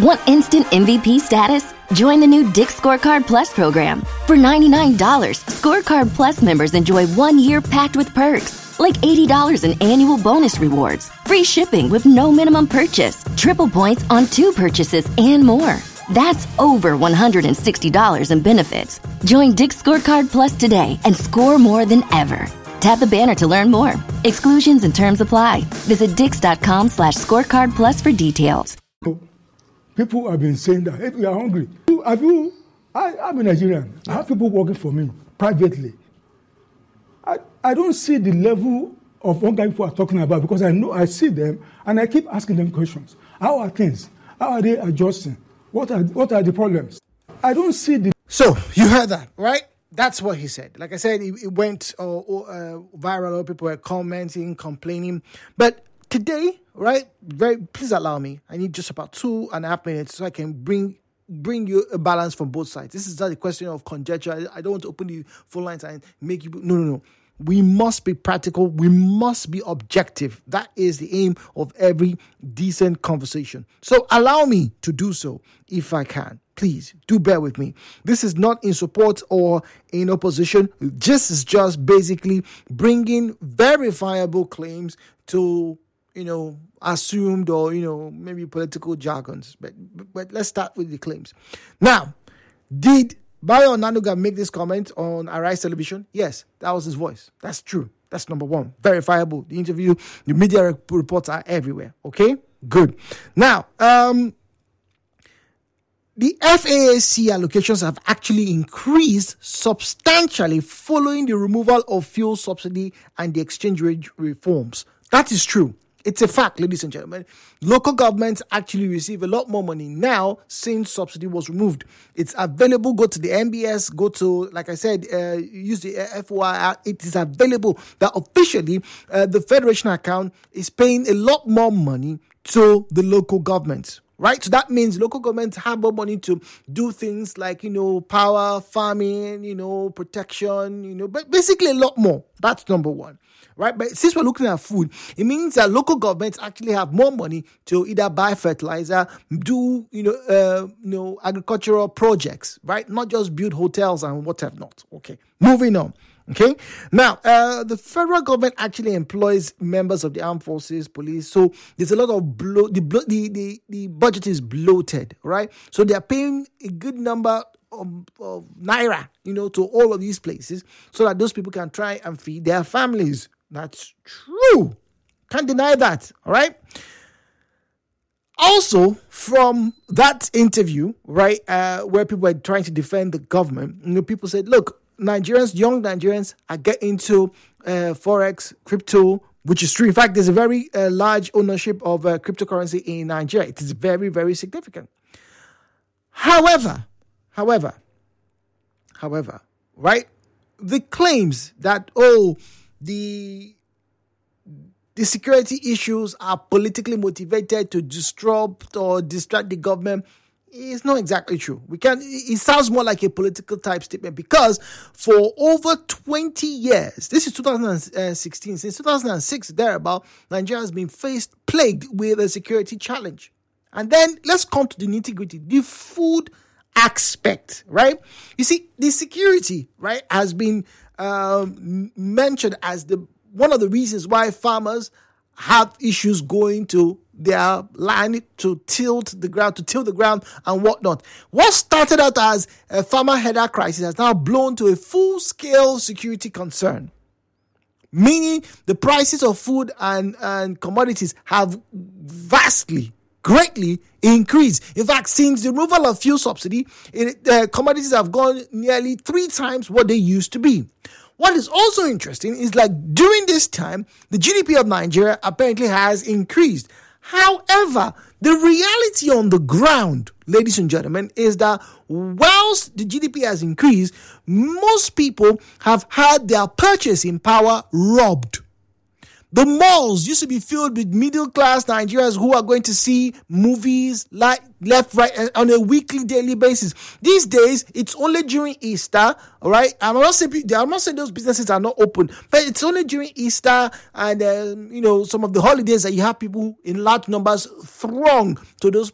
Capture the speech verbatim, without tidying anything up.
Want instant M V P status? Join the new Dick's Scorecard Plus program. For ninety-nine dollars, Scorecard Plus members enjoy one year packed with perks, like eighty dollars in annual bonus rewards, free shipping with no minimum purchase, triple points on two purchases, and more. That's over one hundred sixty dollars in benefits. Join Dick's Scorecard Plus today and score more than ever. Tap the banner to learn more. Exclusions and terms apply. Visit dix.com slash scorecard plus for details. People have been saying that if you are hungry, have you, I, I'm a Nigerian. I have people working for me privately. I, I don't see the level of hunger people are talking about because I know I see them and I keep asking them questions. How are things? How are they adjusting? What are what are the problems? I don't see the. So you heard that, right? That's what he said. Like I said, it, it went uh, uh, viral. A lot of people were commenting, complaining. But today, right? Very, please allow me. I need just about two and a half minutes so I can bring bring you a balance from both sides. This is not a question of conjecture. I, I don't want to open the phone lines and make you. No, no, no. We must be practical. We must be objective. That is the aim of every decent conversation. So allow me to do so if I can. Please do bear with me. This is not in support or in opposition. This is just basically bringing verifiable claims to, you know, assumed or, you know, maybe political jargons. But, but let's start with the claims. Now, did Bayo Onanuga make this comment on Arise Television? Yes, that was his voice. That's true. That's number one. Verifiable. The interview, the media reports are everywhere. Okay? Good. Now, um, the F A A C allocations have actually increased substantially following the removal of fuel subsidy and the exchange rate reforms. That is true. It's a fact, ladies and gentlemen. Local governments actually receive a lot more money now since subsidy was removed. It's available. Go to the M B S. Go to, like I said, uh, use the F O I. It is available that officially uh, the Federation account is paying a lot more money to the local governments. Right? So that means local governments have more money to do things like, you know, power, farming, you know, protection, you know, but basically a lot more. That's number one. Right? But since we're looking at food, it means that local governments actually have more money to either buy fertilizer, do, you know, uh, you know, agricultural projects, right? Not just build hotels and what have not. Okay. Moving on. Okay. Now, uh, the federal government actually employs members of the armed forces, police. So there's a lot of blow. The, blo- the the the budget is bloated, right? So they are paying a good number of, of naira, you know, to all of these places, so that those people can try and feed their families. That's true. Can't deny that. All right. Also, from that interview, right, uh, where people were trying to defend the government, you know, people said, look, Nigerians, young Nigerians are getting into uh, Forex, crypto, which is true. In fact, there's a very uh, large ownership of uh, cryptocurrency in Nigeria. It is very, very significant. However, however, however, right, the claims that, oh, the the security issues are politically motivated to disrupt or distract the government, it's not exactly true. We can. It sounds more like a political type statement because for over twenty years, this is two thousand sixteen, since two thousand six, thereabout, Nigeria has been faced, plagued with a security challenge. And then let's come to the nitty-gritty, the food aspect, right? You see, the security, right, has been um, mentioned as the one of the reasons why farmers have issues going to their land to tilt the ground, to till the ground and whatnot. What started out as a farmer header crisis has now blown to a full-scale security concern, meaning the prices of food and, and commodities have vastly, greatly increased. In fact, since the removal of fuel subsidy, it, uh, commodities have gone nearly three times what they used to be. What is also interesting is like during this time, the G D P of Nigeria apparently has increased. However, the reality on the ground, ladies and gentlemen, is that whilst the G D P has increased, most people have had their purchasing power robbed. The malls used to be filled with middle-class Nigerians who are going to see movies like left, right, on a weekly, daily basis. These days, it's only during Easter, all right? I'm not saying, I'm not saying those businesses are not open, but it's only during Easter and, um, you know, some of the holidays that you have people in large numbers throng to those